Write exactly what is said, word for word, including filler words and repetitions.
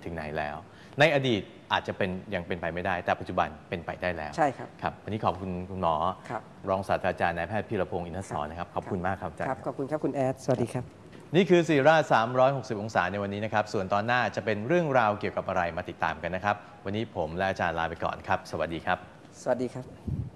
ถึงไหนแล้วในอดีตอาจจะเป็นยังเป็นไปไม่ได้แต่ปัจจุบันเป็นไปได้แล้วใช่ครับครับวันนี้ขอบคุณคุณหมอรองศาสตราจารย์นายแพทย์พีรพงศ์อินทศรนะครับขอบคุณมากครับอาจารย์ครับขอบคุณครับคุณแอดสวัสดีครับนี่คือซีราสามร้อยหกสิบองศาในวันนี้นะครับส่วนตอนหน้าจะเป็นเรื่องราวเกี่ยวกับอะไรมาติดตามกันนะครับวันนี้ผมและอาจารย์ลาไปก่อนครับสวัสดีครับสวัสดีครับ